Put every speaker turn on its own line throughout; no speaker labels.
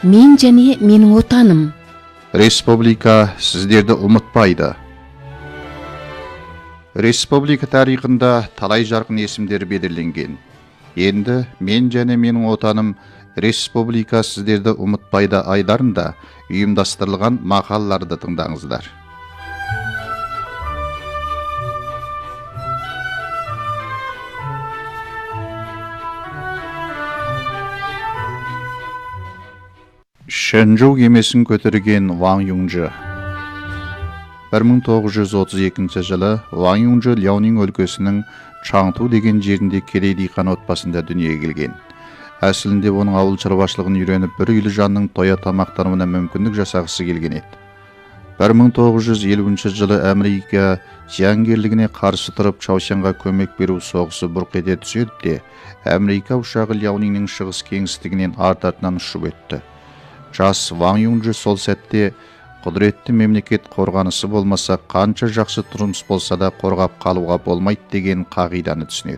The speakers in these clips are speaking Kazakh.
мен және менің отаным.
Республика сіздерді ұмытпайды. Республика тарихында талай жарқын есімдер белгіленген. Енді мен және менің отаным республика сіздерді ұмытпайды айларында ұйымдастырылған мақалаларды тыңдаңыздар. Шэньчжоу кемесін көтерген Ван Юнжы. 1932 жылы Ван Юнжы Ляонин өлкесінің Чаңту деген жерінде кедей диқан отбасында дүниеге келген. Әсілінде оның ауыл шаруашылығын үйреніп, бір үйлі жанның тоя тамақтануына мүмкіндік жасағысы келген еді. 1950 жылы Америка жауынгерлігіне қарсы тұрып, Чаошанға көмек беру соғысы бұрқ ете түседі де, Америка ұшағы Ляониннің шығыс кеңістігінен артынан ұшып өтті. Жас Ван Юнжы сол сәтте құдіретті мемлекет қорғанысы болмаса, қанша жақсы тұрмыс болса да қорғап қалуға болмайды деген қағиданы түсінеді.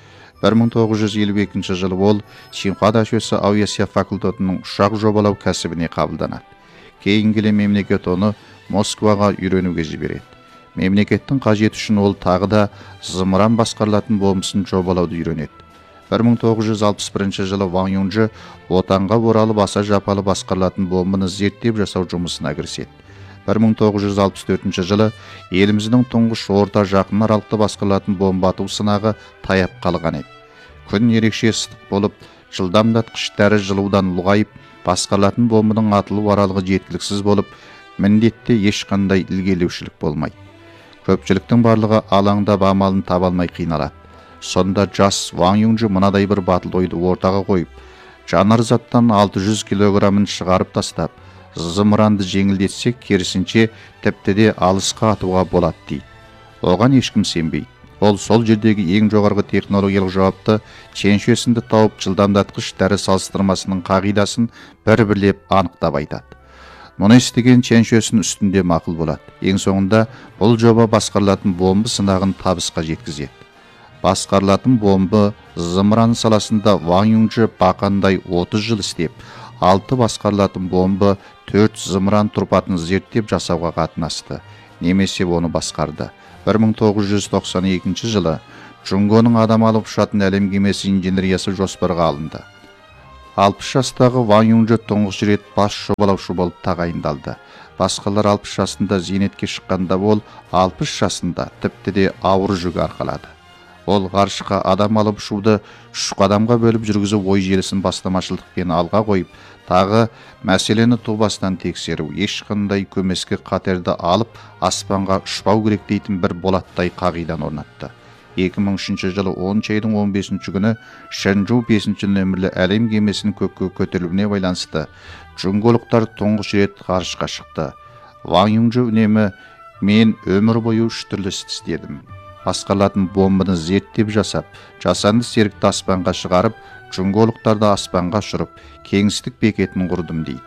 1952 жылы ол Синхуа дашөсі авиация факультетінің ұшақ жобалау кәсібіне қабылданады. Кейінгіле мемлекет оны Москваға үйренуге жібереді. Мемлекеттің қажеті үшін ол тағы да зымыран басқарылатын бомбасын жобалауды үйренеді. 1961 жылы Ван Юнжы отанға оралып аса жапалы басқарылатын бомбаны зерттеп жасау жұмысына кіріседі. 1964 жылы еліміздің тұңғыш орта жақын аралықты басқарылатын бомба ату сынағы таяп қалған еді. Күн ерекше ыстық болып, жылдамдатқыш дәрі жылудан ұлғайып, басқарылатын бомбаның атылу аралығы жеткіліксіз болып, міндетте ешқандай ілгерілеушілік болмайды. Көпшіліктің барлығы алаңдап амалын таба алмай қиналады. Сонда жас Ван Юнжы мынадай бір батыл ойды ортаға қойып, жанар заттан 600 килограмын шығарып тастап, зымыранды жеңілдетсек, керісінше тіпті де алысқа атуға болады дейді. Оған ешкім сенбейді. Ол сол жердегі ең жоғарғы технологиялық жауапты Чэньшуэсінді тауып, жылдамдатқыш дәрі салыстырмасының қағидасын бір-бірлеп анықтап айтады. Мұны естіген Чэньшуэсін үстінде мақұл болады. Ең соңында бұл жоба басқарылатын бомба сынағын табысқа жеткізеді. Басқарылатын бомба зымыран саласында Ван Юнжы бақандай 30 жыл істеп, 6 басқарылатын бомба 4 зымыран тұрпатын зерттеп жасауға қатынасты, немесе оны басқарды. 1992 жылы Джунгоның адам алып ұшатын әлем кемесі инженериясы жоспарға алынды. 60 жастағы Ван Юнжы тұңғыш рет бас жобалаушы болып тағайындалды. Басқалар 60 жасында зейнетке шыққанда, ол 60 жасында тіпті де ауыр жүк арқалады. Ол ғарышқа адам алып ұшуды 3 қадамға бөліп жүргізу ой желісін бастамашылдықпен алға қойып, тағы мәселені тубастан тексеру, ешқандай көмескі қатерді алып аспанға ұшпау керек дейтін бір болаттай қағидан орнатты. 2003 жылы 10 айдың 15 күні Шэньчжоу 5 нөмірлі әлем кемесінің көкке көтерілуіне байланысты джунголықтар тұңғыш рет ғарышқа шықты. Ван Юнжы үнемі мен өмір бойы 3 түрлі істедім. Басқарылатын бомбаны зерттеп жасап, жасанды серікті аспанға шығарып, джунголықтарды аспанға ұшырып, кеңістік бекетін құрдым дейді.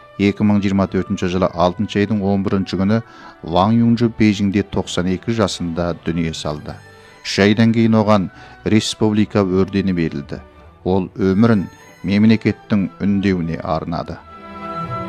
2024 жылы 6 айдың 11 күні Ван Юнжы Бейжіңде 92 жасында дүние салды. 3 айдан кейін оған республика ордені берілді. Ол өмірін мемлекеттің үндеуіне арнады.